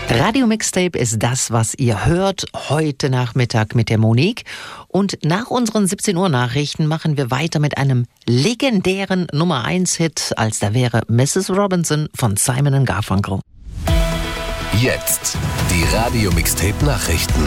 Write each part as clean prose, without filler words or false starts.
Radio Mixtape ist das, was ihr hört heute Nachmittag mit der Monique. Und nach unseren 17 Uhr Nachrichten machen wir weiter mit einem legendären Nummer-1-Hit, als da wäre Mrs. Robinson von Simon & Garfunkel. Jetzt die Radio Mixtape Nachrichten.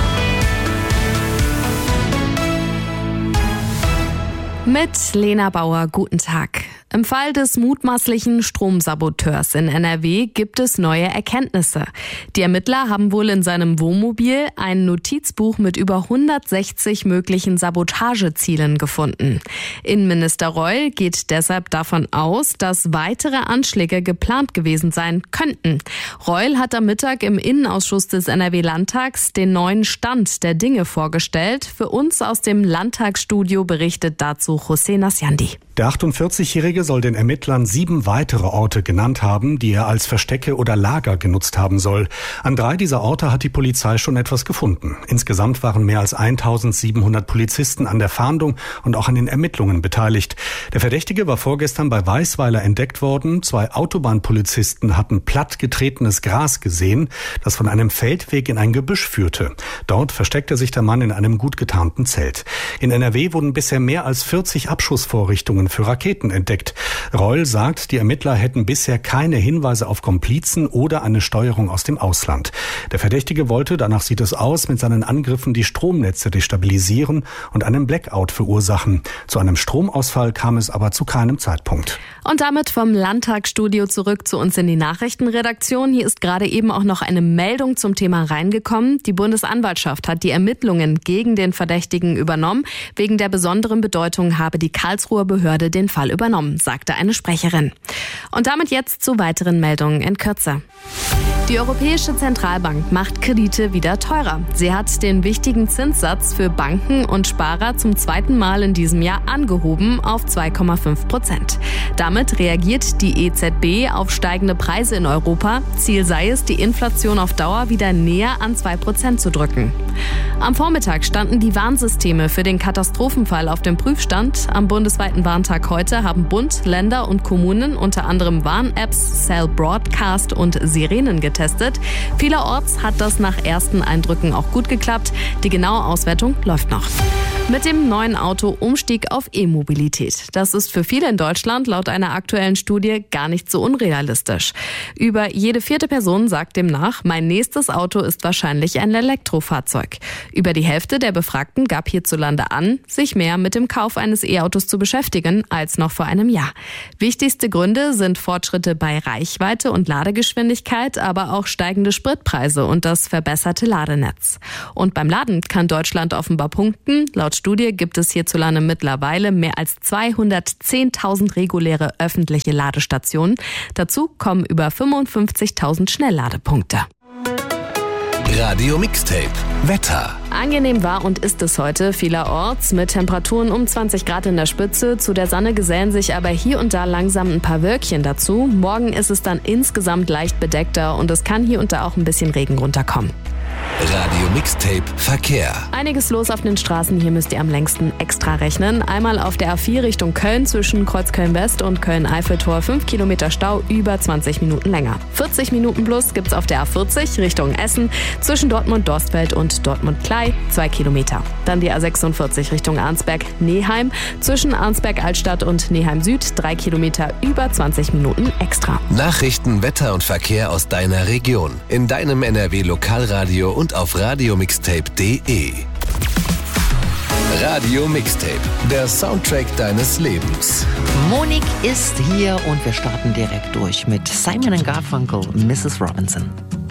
Mit Lena Bauer, guten Tag. Im Fall des mutmaßlichen Stromsaboteurs in NRW gibt es neue Erkenntnisse. Die Ermittler haben wohl in seinem Wohnmobil ein Notizbuch mit über 160 möglichen Sabotagezielen gefunden. Innenminister Reul geht deshalb davon aus, dass weitere Anschläge geplant gewesen sein könnten. Reul hat am Mittag im Innenausschuss des NRW-Landtags den neuen Stand der Dinge vorgestellt. Für uns aus dem Landtagsstudio berichtet dazu José Nasciandi. Der 48-Jährige soll den Ermittlern 7 weitere Orte genannt haben, die er als Verstecke oder Lager genutzt haben soll. An 3 dieser Orte hat die Polizei schon etwas gefunden. Insgesamt waren mehr als 1700 Polizisten an der Fahndung und auch an den Ermittlungen beteiligt. Der Verdächtige war vorgestern bei Weisweiler entdeckt worden. 2 Autobahnpolizisten hatten plattgetretenes Gras gesehen, das von einem Feldweg in ein Gebüsch führte. Dort versteckte sich der Mann in einem gut getarnten Zelt. In NRW wurden bisher mehr als 40 Abschussvorrichtungen für Raketen entdeckt. Reul sagt, die Ermittler hätten bisher keine Hinweise auf Komplizen oder eine Steuerung aus dem Ausland. Der Verdächtige wollte, danach sieht es aus, mit seinen Angriffen die Stromnetze destabilisieren und einen Blackout verursachen. Zu einem Stromausfall kam es aber zu keinem Zeitpunkt. Und damit vom Landtagsstudio zurück zu uns in die Nachrichtenredaktion. Hier ist gerade eben auch noch eine Meldung zum Thema reingekommen. Die Bundesanwaltschaft hat die Ermittlungen gegen den Verdächtigen übernommen. Wegen der besonderen Bedeutung habe die Karlsruher Behörde den Fall übernommen, sagte eine Sprecherin. Und damit jetzt zu weiteren Meldungen in Kürze. Die Europäische Zentralbank macht Kredite wieder teurer. Sie hat den wichtigen Zinssatz für Banken und Sparer zum 2. Mal in diesem Jahr angehoben auf 2,5%. Damit reagiert die EZB auf steigende Preise in Europa. Ziel sei es, die Inflation auf Dauer wieder näher an 2% zu drücken. Am Vormittag standen die Warnsysteme für den Katastrophenfall auf dem Prüfstand. Am bundesweiten Warntag heute haben Bund, Länder und Kommunen unter anderem Warn-Apps, Cell Broadcast und Sirenen getestet. Vielerorts hat das nach ersten Eindrücken auch gut geklappt. Die genaue Auswertung läuft noch. Mit dem neuen Auto Umstieg auf E-Mobilität. Das ist für viele in Deutschland laut einer aktuellen Studie gar nicht so unrealistisch. Über jede 4. Person sagt demnach, mein nächstes Auto ist wahrscheinlich ein Elektrofahrzeug. Über die Hälfte der Befragten gab hierzulande an, sich mehr mit dem Kauf eines E-Autos zu beschäftigen als noch vor einem Jahr. Wichtigste Gründe sind Fortschritte bei Reichweite und Ladegeschwindigkeit, aber auch steigende Spritpreise und das verbesserte Ladenetz. Und beim Laden kann Deutschland offenbar punkten. Laut Studie gibt es hierzulande mittlerweile mehr als 210.000 reguläre öffentliche Ladestationen. Dazu kommen über 55.000 Schnellladepunkte. Radio Mixtape Wetter. Angenehm war und ist es heute vielerorts mit Temperaturen um 20 Grad in der Spitze. Zu der Sonne gesellen sich aber hier und da langsam ein paar Wölkchen dazu. Morgen ist es dann insgesamt leicht bedeckter und es kann hier und da auch ein bisschen Regen runterkommen. Radio Mixtape Verkehr. Einiges los auf den Straßen, hier müsst ihr am längsten extra rechnen. Einmal auf der A4 Richtung Köln zwischen Kreuzköln-West und Köln-Eiffeltor 5 Kilometer Stau, über 20 Minuten länger. 40 Minuten plus gibt's auf der A40 Richtung Essen zwischen Dortmund-Dorstfeld und Dortmund-Klei 2 Kilometer. Dann die A46 Richtung Arnsberg-Neheim zwischen Arnsberg-Altstadt und Neheim-Süd 3 Kilometer, über 20 Minuten extra. Nachrichten, Wetter und Verkehr aus deiner Region. In deinem NRW-Lokalradio und auf radiomixtape.de. Radio Mixtape, der Soundtrack deines Lebens. Monique ist hier und wir starten direkt durch mit Simon & Garfunkel, Mrs. Robinson.